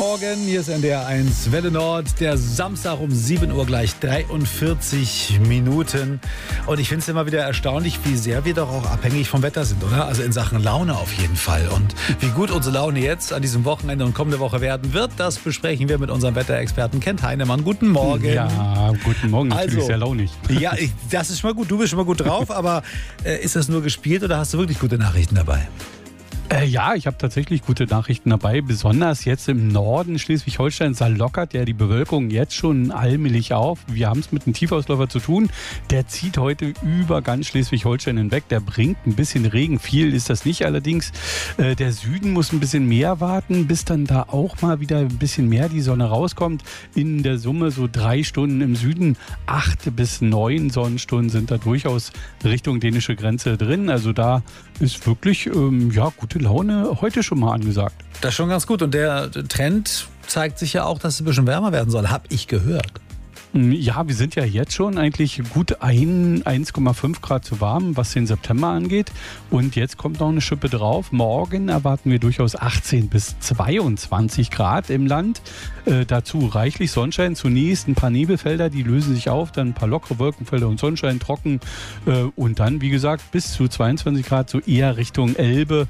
Morgen, hier ist NDR1 Welle Nord, der Samstag um 7 Uhr gleich 43 Minuten. Und ich finde es immer wieder erstaunlich, wie sehr wir doch auch abhängig vom Wetter sind, oder? Also in Sachen Laune auf jeden Fall. Und wie gut unsere Laune jetzt an diesem Wochenende und kommende Woche werden wird, das besprechen wir mit unserem Wetterexperten Kent Heinemann. Guten Morgen. Ja, guten Morgen, natürlich also, sehr launig. Ja, das ist schon mal gut, du bist schon mal gut drauf, aber ist das nur gespielt oder hast du wirklich gute Nachrichten dabei? Ja, ich habe tatsächlich gute Nachrichten dabei. Besonders jetzt im Norden Schleswig-Holsteins, da lockert ja die Bewölkung jetzt schon allmählich auf. Wir haben es mit einem Tiefausläufer zu tun. Der zieht heute über ganz Schleswig-Holstein hinweg. Der bringt ein bisschen Regen. Viel ist das nicht allerdings. Der Süden muss ein bisschen mehr warten, bis dann da auch mal wieder ein bisschen mehr die Sonne rauskommt. In der Summe so 3 Stunden im Süden. 8 bis 9 Sonnenstunden sind da durchaus Richtung dänische Grenze drin. Also da ist wirklich gute Laune heute schon mal angesagt. Das ist schon ganz gut. Und der Trend zeigt sich ja auch, dass es ein bisschen wärmer werden soll. Hab ich gehört. Ja, wir sind ja jetzt schon eigentlich gut 1,5 Grad zu warm, was den September angeht. Und jetzt kommt noch eine Schippe drauf. Morgen erwarten wir durchaus 18 bis 22 Grad im Land. Dazu reichlich Sonnenschein. Zunächst ein paar Nebelfelder, die lösen sich auf. Dann ein paar lockere Wolkenfelder und Sonnenschein, trocken. Und dann, wie gesagt, bis zu 22 Grad, so eher Richtung Elbe.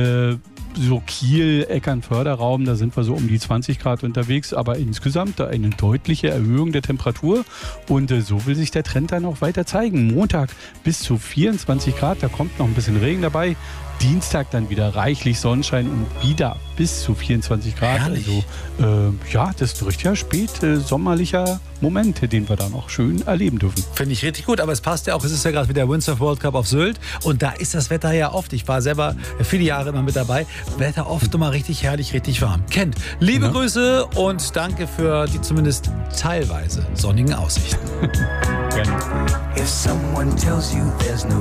So Kiel, Eckernförderraum, da sind wir so um die 20 Grad unterwegs, aber insgesamt eine deutliche Erhöhung der Temperatur und so will sich der Trend dann auch weiter zeigen. Montag bis zu 24 Grad, da kommt noch ein bisschen Regen dabei. Dienstag dann wieder reichlich Sonnenschein und wieder bis zu 24 Grad. Herrlich. Also das ist ein richtiger sommerlicher Moment, den wir da noch schön erleben dürfen. Finde ich richtig gut, aber es passt ja auch, es ist ja gerade wieder Windsurf World Cup auf Sylt und da ist das Wetter ja oft, ich war selber viele Jahre immer mit dabei, Wetter oft immer richtig herrlich, richtig warm. Kent, liebe Grüße und danke für die zumindest teilweise sonnigen Aussichten. Gerne. If someone tells you there's no